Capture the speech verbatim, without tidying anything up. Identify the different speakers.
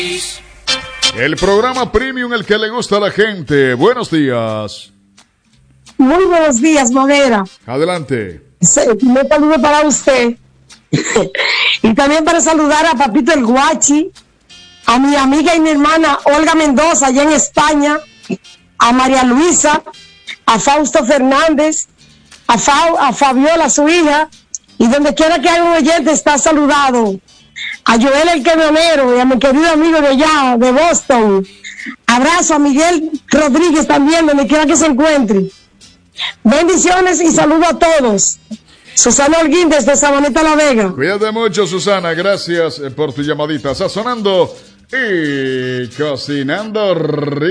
Speaker 1: El programa Premium, el que le gusta a la gente. Buenos días.
Speaker 2: Muy buenos días, Moguera.
Speaker 1: Adelante.
Speaker 2: Me saludo para usted. Y también para saludar a Papito el Guachi, a mi amiga y mi hermana Olga Mendoza, allá en España, a María Luisa, a Fausto Fernández, a, Fa, a Fabiola, su hija, y donde quiera que haya un oyente está saludado. A Joel el Camionero y a mi querido amigo de allá, de Boston. Abrazo a Miguel Rodríguez también, donde quiera que se encuentre. Bendiciones y saludo a todos. Susana Holguín desde Sabaneta La Vega.
Speaker 1: Cuídate mucho, Susana, gracias por tu llamadita. Sazonando y cocinando rico.